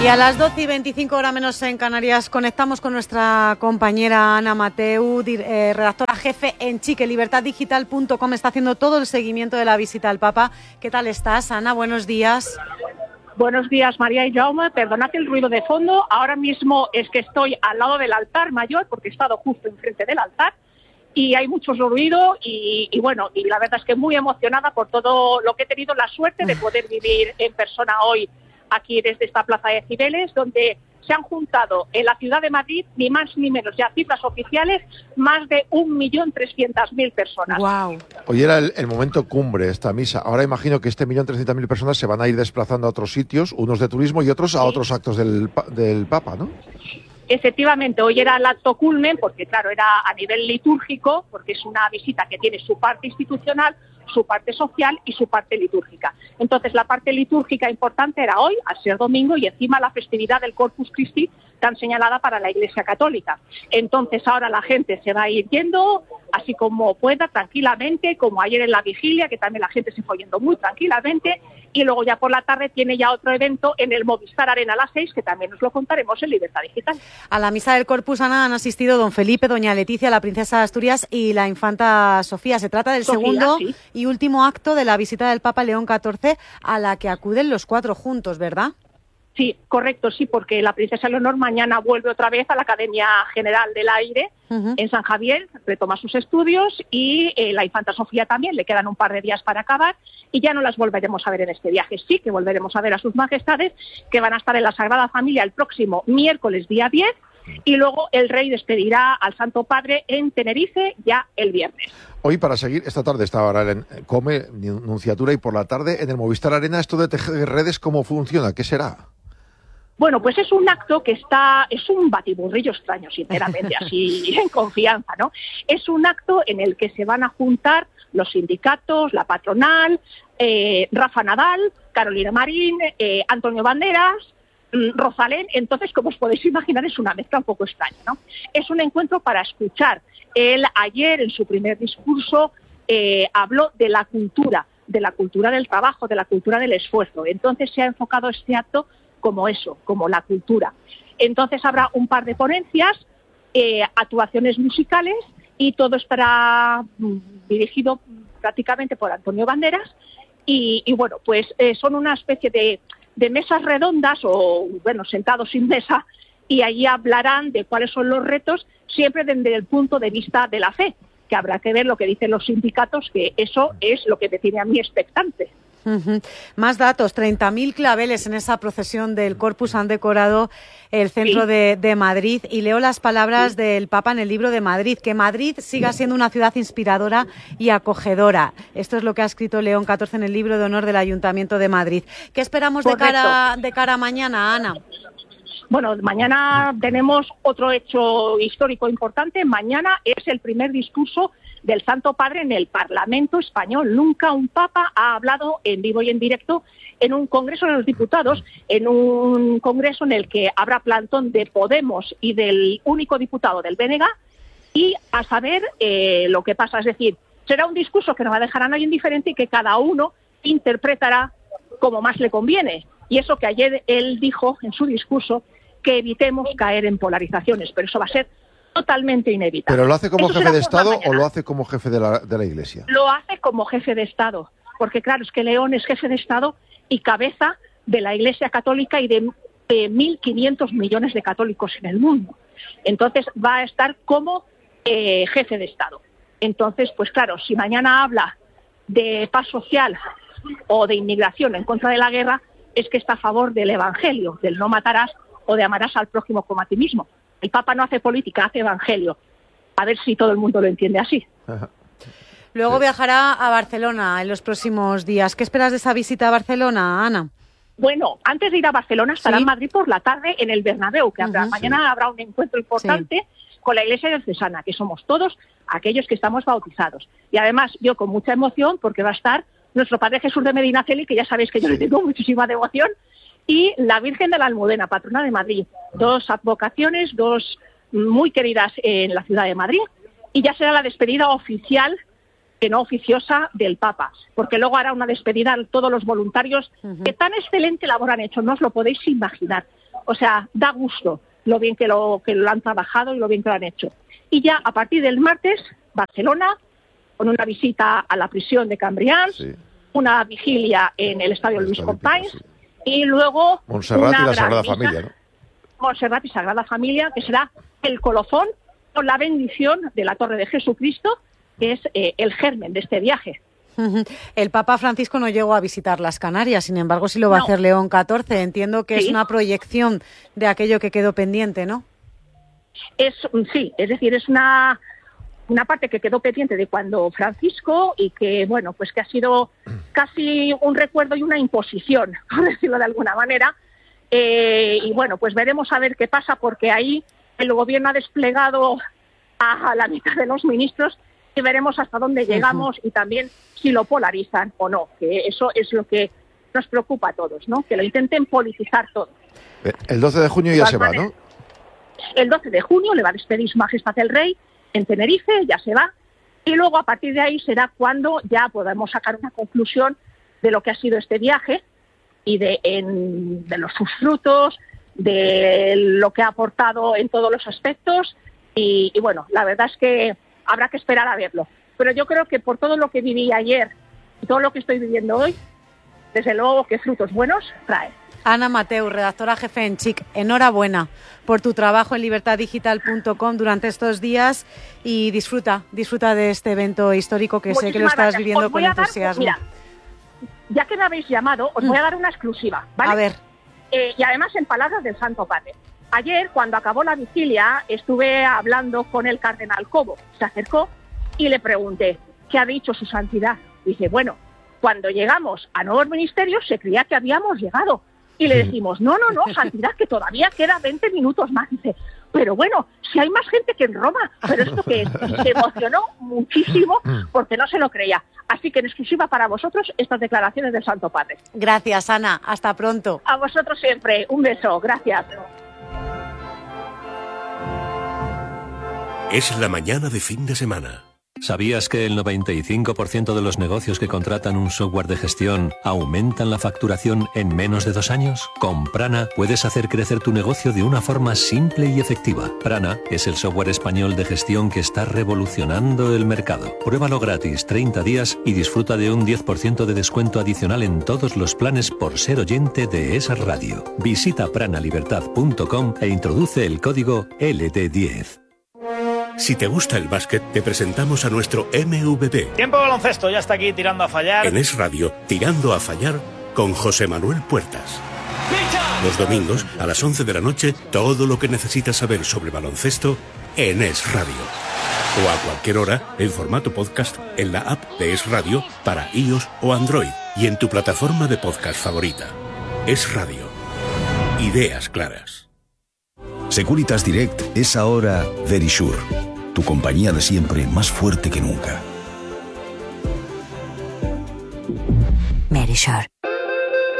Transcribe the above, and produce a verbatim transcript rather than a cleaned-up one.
Y a las doce y veinticinco, hora menos en Canarias, conectamos con nuestra compañera Ana Mateu, eh, redactora jefe en chique libertad digital punto com. Está haciendo todo el seguimiento de la visita al Papa. ¿Qué tal estás, Ana? Buenos días. Buenos días, María y Jaume. Perdonad el ruido de fondo. Ahora mismo es que estoy al lado del altar mayor, porque he estado justo enfrente del altar, y hay mucho ruido y, y bueno, y la verdad es que muy emocionada por todo lo que he tenido la suerte de poder vivir en persona hoy aquí desde esta plaza de Cibeles, donde se han juntado en la ciudad de Madrid, ni más ni menos, ya cifras oficiales, más de un millón trescientas mil personas. Wow. Hoy era el, el momento cumbre esta misa. Ahora imagino que este millón trescientas mil personas se van a ir desplazando a otros sitios, unos de turismo y otros a sí. otros actos del, del Papa, ¿no? Efectivamente, hoy era el acto culmen, porque claro, era a nivel litúrgico, porque es una visita que tiene su parte institucional, su parte social y su parte litúrgica. Entonces, la parte litúrgica importante era hoy, al ser domingo, y encima la festividad del Corpus Christi, tan señalada para la Iglesia Católica. Entonces, ahora la gente se va a ir yendo, así como pueda, tranquilamente, como ayer en la vigilia, que también la gente se fue yendo muy tranquilamente, y luego ya por la tarde tiene ya otro evento en el Movistar Arena a las seis, que también nos lo contaremos en Libertad Digital. A la misa del Corpus, Ana, han asistido don Felipe, doña Leticia, la princesa de Asturias y la infanta Sofía. Se trata del Sofía, segundo sí. y último acto de la visita del Papa León catorce, a la que acuden los cuatro juntos, ¿verdad? Sí, correcto, sí, porque la princesa Leonor mañana vuelve otra vez a la Academia General del Aire uh-huh. en San Javier, retoma sus estudios, y eh, la infanta Sofía también, le quedan un par de días para acabar y ya no las volveremos a ver en este viaje. Sí que volveremos a ver a sus majestades, que van a estar en la Sagrada Familia el próximo miércoles día diez, y luego el rey despedirá al Santo Padre en Tenerife ya el viernes. Hoy, para seguir, esta tarde está ahora en Come, Nunciatura, y por la tarde en el Movistar Arena, esto de tejer redes, ¿cómo funciona? ¿Qué será? Bueno, pues es un acto que está, es un batiburrillo extraño, sinceramente, así en confianza, ¿no? Es un acto en el que se van a juntar los sindicatos, la patronal, eh, Rafa Nadal, Carolina Marín, eh, Antonio Banderas, mm, Rosalén. Entonces, como os podéis imaginar, es una mezcla un poco extraña, ¿no? Es un encuentro para escuchar. Él ayer, en su primer discurso, eh, habló de la cultura, de la cultura del trabajo, de la cultura del esfuerzo. Entonces se ha enfocado este acto como eso, como la cultura. Entonces habrá un par de ponencias, eh, actuaciones musicales, y todo estará mm, dirigido prácticamente por Antonio Banderas, y, y bueno, pues eh, son una especie de, de mesas redondas, o bueno, sentados sin mesa, y allí hablarán de cuáles son los retos, siempre desde el punto de vista de la fe, que habrá que ver lo que dicen los sindicatos, que eso es lo que me tiene a mí expectante. Uh-huh. Más datos, treinta mil claveles en esa procesión del Corpus han decorado el centro sí. de, de Madrid, y leo las palabras sí. del Papa en el libro de Madrid, que Madrid siga siendo una ciudad inspiradora y acogedora. Esto es lo que ha escrito León catorce en el libro de honor del Ayuntamiento de Madrid. ¿Qué esperamos de cara, de cara a mañana, Ana? Bueno, mañana tenemos otro hecho histórico importante. Mañana es el primer discurso del Santo Padre en el Parlamento español. Nunca un Papa ha hablado en vivo y en directo en un Congreso de los Diputados, en un Congreso en el que habrá plantón de Podemos y del único diputado del B N G, y a saber eh, lo que pasa. Es decir, será un discurso que no va a dejar a nadie indiferente y que cada uno interpretará como más le conviene. Y eso que ayer él dijo en su discurso, que evitemos caer en polarizaciones, pero eso va a ser totalmente inevitable. ¿Pero lo hace como Eso jefe de Estado o lo hace como jefe de la, de la Iglesia? Lo hace como jefe de Estado, porque claro, es que León es jefe de Estado y cabeza de la Iglesia Católica y de, de mil quinientos millones de católicos en el mundo. Entonces va a estar como eh, jefe de Estado. Entonces, pues claro, si mañana habla de paz social o de inmigración en contra de la guerra, es que está a favor del Evangelio, del no matarás o de amarás al prójimo como a ti mismo. El Papa no hace política, hace evangelio. A ver si todo el mundo lo entiende así. Luego viajará a Barcelona en los próximos días. ¿Qué esperas de esa visita a Barcelona, Ana? Bueno, antes de ir a Barcelona estará ¿Sí? en Madrid por la tarde en el Bernabéu, que habrá, uh-huh, mañana sí. habrá un encuentro importante sí. con la Iglesia diocesana, que somos todos aquellos que estamos bautizados. Y además yo con mucha emoción, porque va a estar nuestro Padre Jesús de Medinaceli, que ya sabéis que yo sí. le tengo muchísima devoción, y la Virgen de la Almudena, patrona de Madrid. Dos advocaciones, dos muy queridas en la ciudad de Madrid, y ya será la despedida oficial, que no oficiosa, del Papa, porque luego hará una despedida a todos los voluntarios uh-huh. que tan excelente labor han hecho, no os lo podéis imaginar. O sea, da gusto lo bien que lo, que lo han trabajado y lo bien que lo han hecho. Y ya a partir del martes, Barcelona, con una visita a la prisión de Cambrians, sí. una vigilia en el Estadio Luis Companys, sí. y luego Montserrat una y la Sagrada misa, Familia, ¿no? Montserrat y Sagrada Familia, que será el colofón con la bendición de la Torre de Jesucristo, que es eh, el germen de este viaje. El Papa Francisco no llegó a visitar las Canarias, sin embargo sí lo va no. a hacer León catorce. Entiendo que sí. es una proyección de aquello que quedó pendiente, ¿no? Es, sí, es decir, es una, una parte que quedó pendiente de cuando Francisco y que, bueno, pues que ha sido casi un recuerdo y una imposición, por decirlo de alguna manera. Eh, y bueno, pues veremos a ver qué pasa, porque ahí el gobierno ha desplegado a, a la mitad de los ministros y veremos hasta dónde llegamos uh-huh. y también si lo polarizan o no, que eso es lo que nos preocupa a todos, ¿no? Que lo intenten politizar todo. El doce de junio ya se va, ¿no? El doce de junio le va a despedir Su Majestad el Rey en Tenerife, ya se va, y luego a partir de ahí será cuando ya podamos sacar una conclusión de lo que ha sido este viaje y de, en, de los sus frutos, de lo que ha aportado en todos los aspectos, y, y bueno, la verdad es que habrá que esperar a verlo. Pero yo creo que por todo lo que viví ayer y todo lo que estoy viviendo hoy, desde luego que frutos buenos trae. Ana Mateu, redactora jefe en Chic, enhorabuena por tu trabajo en libertad digital punto com durante estos días y disfruta, disfruta de este evento histórico que Muchísimas sé que lo estás gracias. viviendo con dar, entusiasmo. Mira, ya que me habéis llamado, os voy a dar una exclusiva, ¿vale? A ver. Eh, y además en palabras del Santo Padre. Ayer, cuando acabó la vigilia, estuve hablando con el cardenal Cobo. Se acercó y le pregunté, ¿qué ha dicho su santidad? Dice, bueno, cuando llegamos a nuevos ministerios se creía que habíamos llegado. Y le decimos, no, no, no, santidad, que todavía queda veinte minutos más. Dice, pero bueno, si hay más gente que en Roma. Pero esto que es, y se emocionó muchísimo porque no se lo creía. Así que en exclusiva para vosotros estas declaraciones del Santo Padre. Gracias, Ana. Hasta pronto. A vosotros siempre. Un beso. Gracias. Es la mañana de fin de semana. ¿Sabías que el noventa y cinco por ciento de los negocios que contratan un software de gestión aumentan la facturación en menos de dos años? Con Prana puedes hacer crecer tu negocio de una forma simple y efectiva. Prana es el software español de gestión que está revolucionando el mercado. Pruébalo gratis treinta días y disfruta de un diez por ciento de descuento adicional en todos los planes por ser oyente de Es Radio. Visita prana libertad punto com e introduce el código L D diez. Si te gusta el básquet, te presentamos a nuestro M V P. Tiempo de baloncesto, ya está aquí tirando a fallar. En Es Radio, Tirando a Fallar, con José Manuel Puertas. Los domingos, a las once de la noche, todo lo que necesitas saber sobre baloncesto en Es Radio. O a cualquier hora, en formato podcast, en la app de Es Radio, para iOS o Android, y en tu plataforma de podcast favorita. Es Radio. Ideas claras. Securitas Direct es ahora Verisure, tu compañía de siempre más fuerte que nunca. Verisure.